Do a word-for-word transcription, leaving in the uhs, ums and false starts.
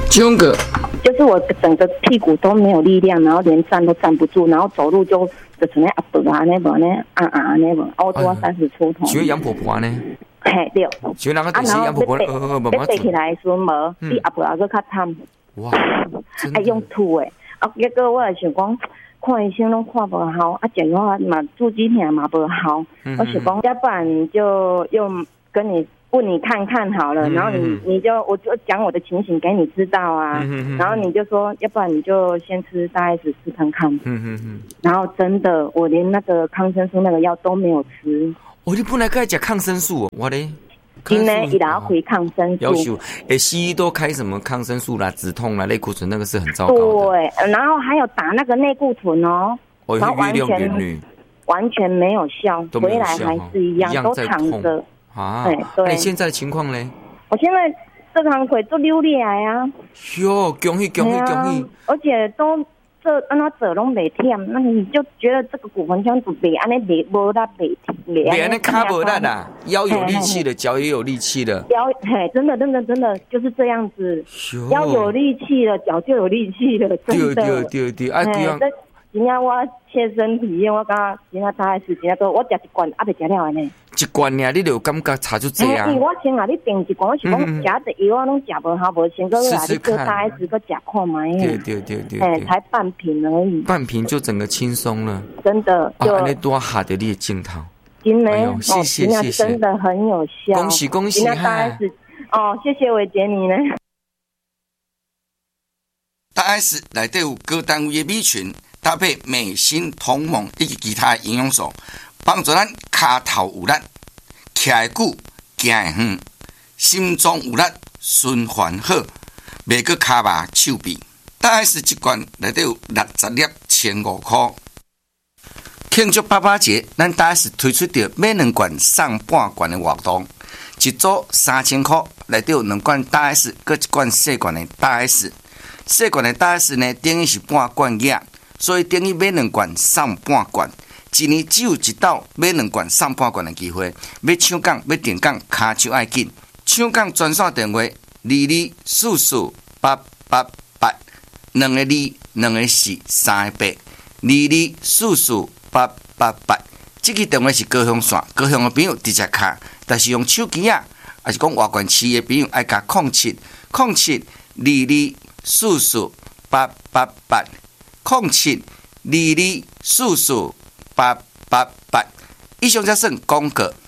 几个？ 就是我整个屁股都没有力量，然后连站都站不住，然后走路就就成那阿伯啊那无呢啊啊那无，我多三十出头。 像杨婆婆呢？ 嘿对。 像那个电视杨婆婆，呃呃，慢慢做。起来的时候无，比阿伯还佫较惨。 哇！ 爱用吐诶，啊，结果我也想讲。看医生拢看不好，啊，讲话嘛住几天嘛不好，嗯、我想讲，要不然你就又跟你问你看看好了，嗯、然后你你就我就讲我的情形给你知道啊，嗯、然后你就说，要不然你就先吃大 S 试看看，嗯嗯然后真的我连那个抗生素那个药都没有吃， 哦，你本来该吃抗生素哦，我嘞。 今天一来回抗生素， 要求诶，西医都开什么抗生素啦、止痛啦、类固醇，那个是很糟糕的。 对，然后还有打那个内固醇哦， 哦， 然后完全完全没有效，回来还是一样，都躺着啊。对对，那你现在的情况呢？ 我现在这堂腿都流裂啊！ 哟，恭喜恭喜恭喜！ 而且都。这按他走拢袂忝，那你就觉得这个骨盆腔就袂安尼袂无力袂袂安尼卡无力啦，腰有力气了，脚也有力气了。 腰嘿，真的真的真的就是这样子，腰有力气了，脚就有力气了，真的。 对对对对，啊对啊。 今仔我切身体验，我感觉今仔大概是今仔都我食一罐，还袂食了的呢。 一罐尔，你就感觉差就这啊。 因为我先啊，你订一罐，我是讲食的药我拢食无好，无先个来你做大 S 个食看卖。 对对对对。 哎，才半瓶而已。 半瓶就整个轻松了。 真的。 就安尼多下的你的镜头。 真的， 谢谢谢谢， 真的很有效。 恭喜恭喜！ 大 S 哦，谢谢伟杰你呢。 大 S 内底有各单位的米群。搭配美心、同盟以及其他营养素，帮助咱脚头有力、徛会久、行会远、心脏有力、循环好，袂阁脚麻手臂。大 S 一罐内底有六十粒，千五块。庆祝爸爸节，咱大 S 推出着买两罐送半罐的活动，一组三千块，内底有两罐大 S， 搁一罐细罐的大 S。细罐的大 S 呢，等于是半罐液。所以等于买两罐送半罐，一年只有一道买两罐送半罐的机会。要抢讲要订讲，卡就爱紧。抢讲专线电话：二二四四八八八，两个二，两个四，三个八，二二四四八八八。这个电话是高雄线，高雄的朋友直接卡，但是用手机啊，还是讲外县市的朋友爱加零七零七二二四四八八八。零七二二四四八八八，以上才算广告。